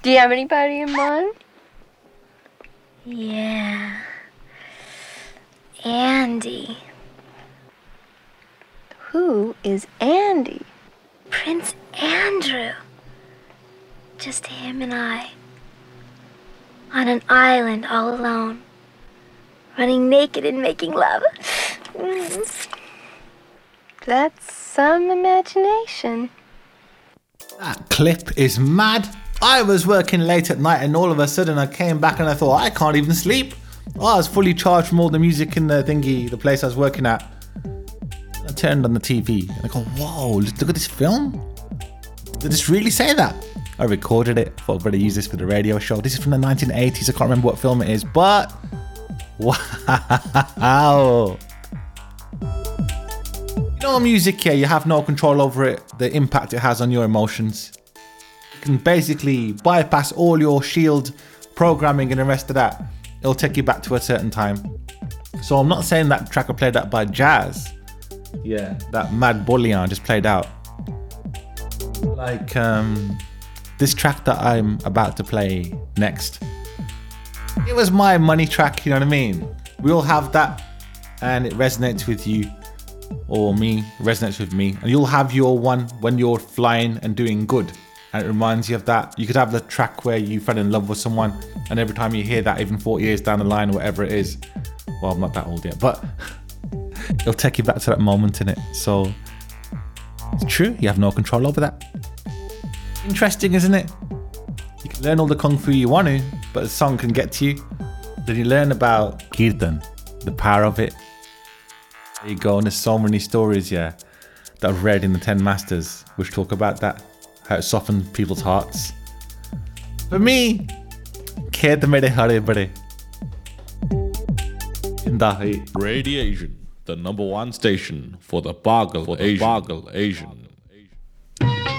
Do you have anybody in mind? Yeah. Andy. Who is Andy? Prince Andrew. Just him and I. On an island all alone. Running naked and making love. That's some imagination. That clip is mad. I was working late at night and all of a sudden I came back and I thought, I can't even sleep. I was fully charged from all the music in the thingy, the place I was working at. I turned on the TV and I go, whoa, look at this film. Did this really say that? I recorded it, thought I'd better use this for the radio show. This is from the 1980s, I can't remember what film it is, but wow. You know, music here, you have no control over it, the impact it has on your emotions. You can basically bypass all your shield programming and the rest of that. It'll take you back to a certain time. So I'm not saying that track I played out by Jazz. Yeah, that Mad Bullion just played out. Like this track that I'm about to play next. It was my money track, you know what I mean? We all have that and it resonates with you or me, resonates with me. And you'll have your one when you're flying and doing good. And it reminds you of that. You could have the track where you fell in love with someone and every time you hear that, even 40 years down the line or whatever it is, well, I'm not that old yet, but it'll take you back to that moment in it. So it's true, you have no control over that. Interesting, isn't it? You can learn all the kung fu you want to, but a song can get to you. Then you learn about Kirtan, the power of it. There you go, and there's so many stories, yeah, that I've read in the 10 Masters, which talk about that, how it softened people's hearts. For me, Kirtan mere hare bade. Radiation, the #1 station for the Boggle Asian.